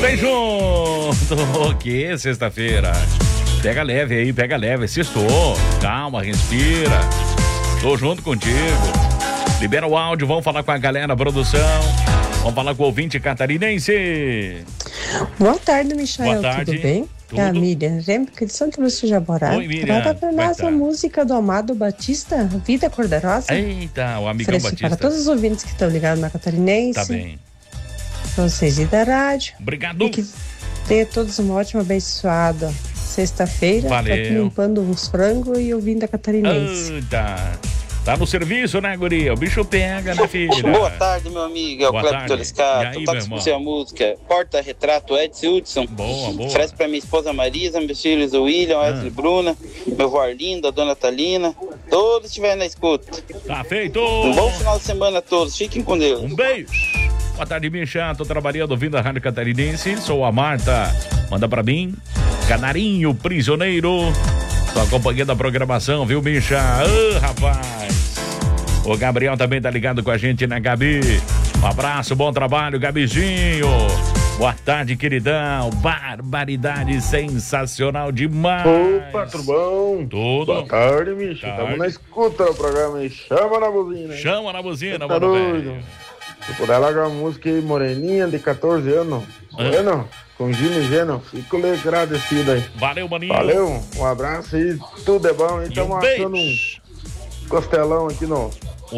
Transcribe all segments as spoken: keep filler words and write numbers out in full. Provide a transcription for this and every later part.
Vem junto. O que? Sexta-feira. Pega leve aí, pega leve. Sextou. Calma, respira. Tô junto contigo. Libera o áudio, vamos falar com a galera, a produção. Vamos falar com o ouvinte catarinense. Boa tarde, Michael. Boa tarde. Tudo bem? Tudo. É a Miriam Rempe, de Santa Lúcia de Jaborá. Oi, Miriam. Trata pra nós a música do Amado Batista, Vida Cor-de-Rosa. Eita, o amigão Ofereço Batista. para todos os ouvintes que estão ligados na Catarinense. Tá bem. Pra vocês e da rádio. Obrigado. E que tenha todos uma ótima, abençoada sexta-feira. Valeu. Tô aqui limpando uns frangos e ouvindo a Catarinense. Eita. Tá no serviço, né, guria? O bicho pega, né, filha? Boa tarde, meu amigo. É o Cleber Toliscato. Toca com você a música Porta Retrato, Edson Hudson. Boa, boa. Oferece pra minha esposa Marisa, meus filhos, o William, Wesley, ah. Bruna, meu vô Arlindo, a dona Talina. Todos estiverem na escuta. Tá feito. Um bom final de semana a todos. Fiquem com Deus. Um beijo. Boa tarde, Micha. Tô trabalhando, ouvindo a Rádio Catarinense. Sou a Marta. Manda pra mim. Canarinho Prisioneiro. Tô acompanhando a programação, viu, Micha? Ô, oh, rapaz. O Gabriel também tá ligado com a gente, né, Gabi? Um abraço, bom trabalho, Gabizinho. Boa tarde, queridão. Barbaridade, sensacional demais. Opa, tudo bom? Tudo. Boa tarde, Micho. Estamos na escuta do programa aí. Chama na buzina. Hein? Chama na buzina, tá mano, doido. Se puder largar uma música aí, moreninha, de catorze anos. Ah. Bueno, com Gino e Geno. Fico lhe agradecido aí. Valeu, maninho. Valeu, um abraço aí. Tudo é bom. E estamos assando um costelão aqui no...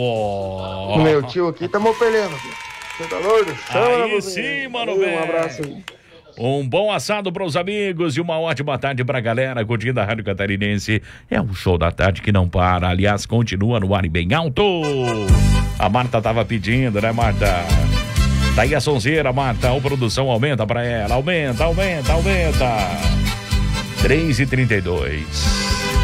Oh. O meu tio aqui, estamos pelhando. Você tá doido? Chama aí sim, mano, velho. Um abraço aí. Um bom assado para os amigos e uma ótima tarde pra galera curtindo a Rádio Catarinense. É um show da tarde que não para. Aliás, continua no ar e bem alto. A Marta tava pedindo, né, Marta? Daí a sonzeira, Marta. A produção aumenta pra ela. Aumenta, aumenta, aumenta. três e trinta e dois.